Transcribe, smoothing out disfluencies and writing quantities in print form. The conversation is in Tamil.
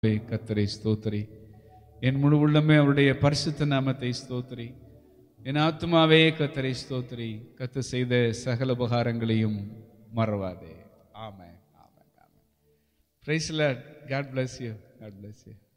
கர்த்தரை ஸ்தோத்திரி. என் முழு உள்ளமே அவருடைய பரிசுத்த நாமத்தை ஸ்தோத்திரி. என் ஆத்துமாவே கர்த்தரை ஸ்தோத்திரி. கர்த்தர் செய்த சகல உபகாரங்களையும் மறவாதே. ஆமென், ஆமென், ஆமென். Praise the Lord. God bless you. God bless you.